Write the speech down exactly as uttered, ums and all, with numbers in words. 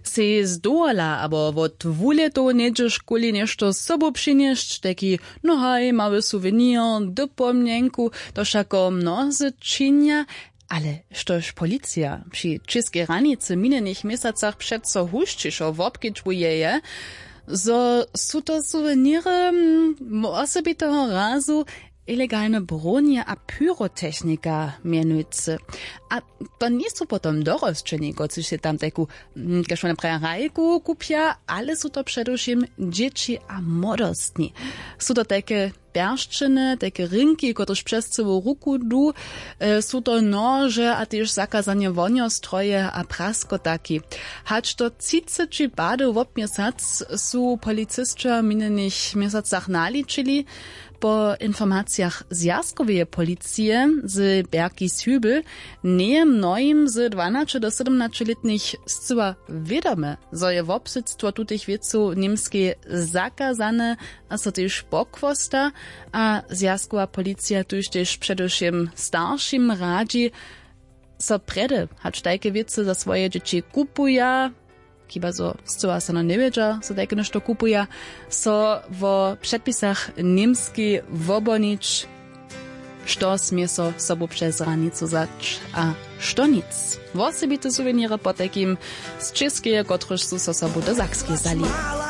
Se zdołala, abo wot wuleto niedzie szkoli nešto z sobą przynieść, taki nohaj, mały suwenir, do pomnienku, to wszako mnozy czynia. Ale štož policija przy českej granicy minionych miesacach przeco huščišo wobkedźuje, zo su to suweniry osobitego razu ilegalne bronie a pyrotechnika mianujcy. A to nie są potom dorosczeni, kocy się tam taką kaszone prajarajku kupia, ale są to przedewším dzieci a młodostni. Są to takie perszczyny, takie rynki, kotrež przez całą ruku du, e, są to noże, a też zakazanie woniostroje a praskotaki. Hacz to trzydzieści bady w miesiąc są policystka w minionych miesacach naliczyli. Po informacjach zjazkowej policji z Berki Hübel nie mnoim z dwanaście do siedemnaście-letnich zcyła wiadome, że je wobsyctwo tutych wieców niemskie zakazane, a so też pokwosta, a zjazkowa policja tuż też przedewším starszym radzi, so prede, hacz takie wiece za swoje dzieci kupuje, kiba so zcyła se no nie wiedza, so takie nešto kupuje, so w przepisach niemski wobonić, što smie so sobu przez ranicu zać, a što nic. Wosebite suweniry po takim z czeskie, kotrež su so sobu do Sakskiej zali.